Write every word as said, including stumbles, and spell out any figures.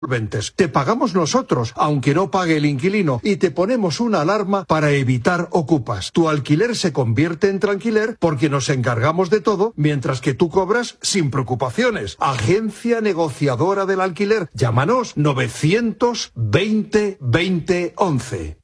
Te pagamos nosotros, aunque no pague el inquilino, y te ponemos una alarma para evitar ocupas. Tu alquiler se convierte en tranquiler porque nos encargamos de todo, mientras que tú cobras sin preocupaciones. Agencia negociadora del alquiler. Llámanos novecientos veinte veinte once.